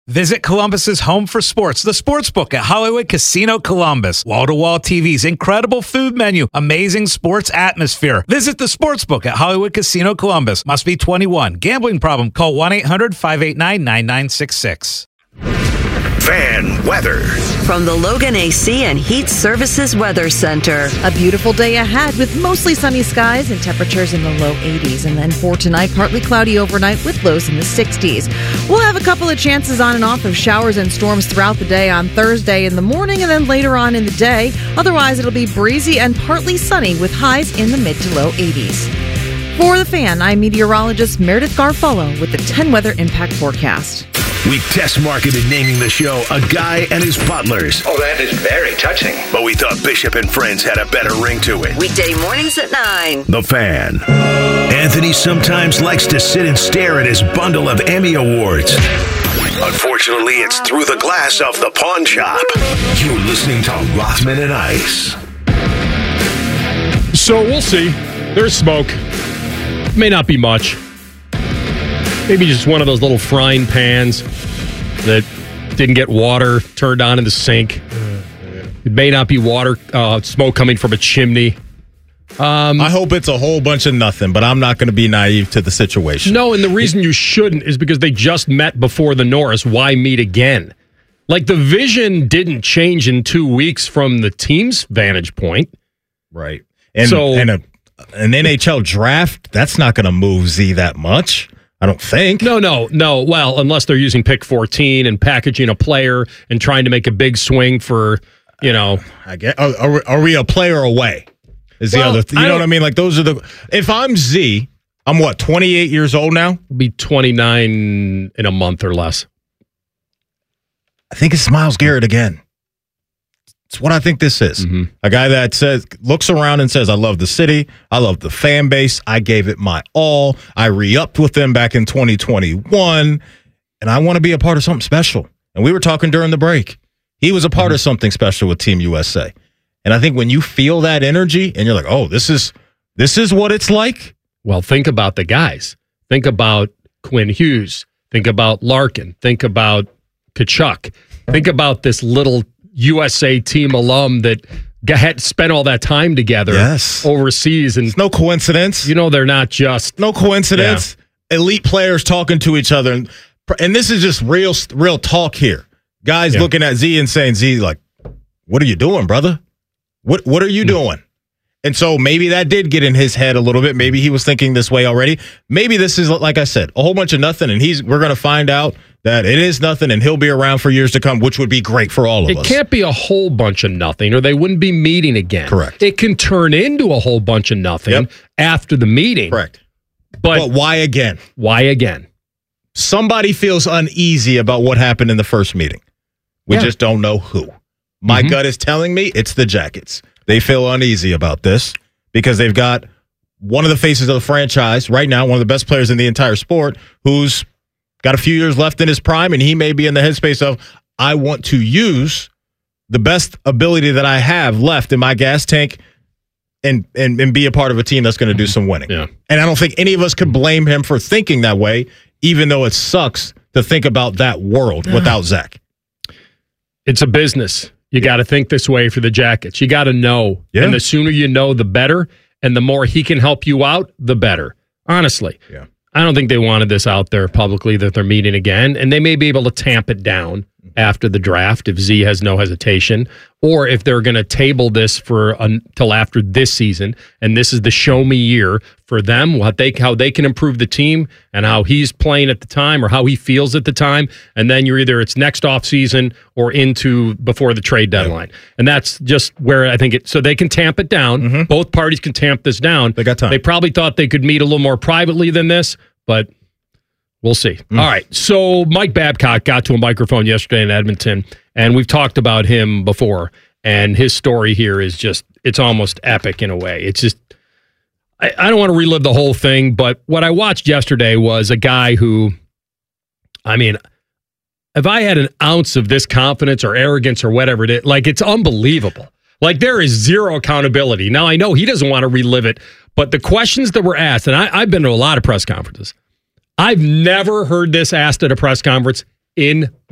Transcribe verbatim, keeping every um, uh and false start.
Visit Columbus's home for sports, the Sportsbook at Hollywood Casino Columbus. Wall-to-wall T Vs, incredible food menu, amazing sports atmosphere. Visit the Sportsbook at Hollywood Casino Columbus. Must be twenty-one. Gambling problem? Call one eight hundred five eight nine nine nine six six. Fan weather. From the Logan A C and Heat Services Weather Center. A beautiful day ahead with mostly sunny skies and temperatures in the low eighties. And then for tonight, partly cloudy overnight with lows in the sixties. We'll have a couple of chances on and off of showers and storms throughout the day on Thursday in the morning and then later on in the day. Otherwise, it'll be breezy and partly sunny with highs in the mid to low eighties. For The Fan, I'm meteorologist Meredith Garfolo with the ten Weather Impact Forecast. We test marketed naming the show A Guy and His Butlers. Oh, that is very touching. But we thought Bishop and Friends had a better ring to it. Weekday mornings at nine. The Fan. Anthony sometimes likes to sit and stare at his bundle of Emmy Awards. Unfortunately, it's through the glass of the pawn shop. You're listening to Rothman and Ice. So we'll see. There's smoke. May not be much. Maybe just one of those little frying pans that didn't get water turned on in the sink. It may not be water, uh, smoke coming from a chimney. Um, I hope it's a whole bunch of nothing, but I'm not going to be naive to the situation. No, and the reason you shouldn't is because they just met before the Norris. Why meet again? Like, the vision didn't change in two weeks from the team's vantage point. Right. And, so, and a, an N H L draft, that's not going to move Z that much. I don't think. No, no, no. Well, unless they're using pick fourteen and packaging a player and trying to make a big swing for, you know. Uh, I get. Are, are, are we a player away? Is the well, other thing. You know what I mean? Like, those are the. If I'm Z, I'm what, twenty-eight years old now? Be twenty-nine in a month or less. I think it's Myles Garrett again. It's what I think this is. Mm-hmm. A guy that says, looks around and says, I love the city. I love the fan base. I gave it my all. I re-upped with them back in twenty twenty-one. And I want to be a part of something special. And we were talking during the break. He was a part mm-hmm. of something special with Team U S A. And I think when you feel that energy and you're like, oh, this is this is what it's like. Well, think about the guys. Think about Quinn Hughes. Think about Larkin. Think about Kachuk. Think about this little U S A team alum that had spent all that time together yes. overseas. And it's no coincidence. You know, they're not just... No coincidence. Yeah. Elite players talking to each other. And, and this is just real real talk here. Guys yeah. looking at Z and saying, Z, like, what are you doing, brother? What What are you mm-hmm. doing? And so maybe that did get in his head a little bit. Maybe he was thinking this way already. Maybe this is, like I said, a whole bunch of nothing, and he's we're going to find out that it is nothing, and he'll be around for years to come, which would be great for all of it us. It can't be a whole bunch of nothing, or they wouldn't be meeting again. Correct. It can turn into a whole bunch of nothing yep. after the meeting. Correct. But, but why again? Why again? Somebody feels uneasy about what happened in the first meeting. We yeah. just don't know who. My mm-hmm. gut is telling me it's the Jackets. They feel uneasy about this because they've got one of the faces of the franchise right now, one of the best players in the entire sport, who's got a few years left in his prime, and he may be in the headspace of, I want to use the best ability that I have left in my gas tank and and, and be a part of a team that's going to do some winning. Yeah. And I don't think any of us could blame him for thinking that way, even though it sucks to think about that world without Zach. It's a business. You got to think this way for the Jackets. You got to know. Yeah. And the sooner you know, the better. And the more he can help you out, the better. Honestly. Yeah. I don't think they wanted this out there publicly that they're meeting again. And they may be able to tamp it down after the draft if Z has no hesitation, or if they're going to table this for until after this season, and this is the show me year for them, what they how they can improve the team and how he's playing at the time or how he feels at the time, and then you're either it's next off season or into before the trade deadline, yeah. and that's just where I think it. So they can tamp it down. Mm-hmm. Both parties can tamp this down. They got time. They probably thought they could meet a little more privately than this, but. We'll see. Mm. All right. So Mike Babcock got to a microphone yesterday in Edmonton, and we've talked about him before. And his story here is just, it's almost epic in a way. It's just, I, I don't want to relive the whole thing, but what I watched yesterday was a guy who, I mean, if I had an ounce of this confidence or arrogance or whatever it is, like, it's unbelievable. Like, there is zero accountability. Now, I know he doesn't want to relive it, but the questions that were asked, and I, I've been to a lot of press conferences, I've never heard this asked at a press conference in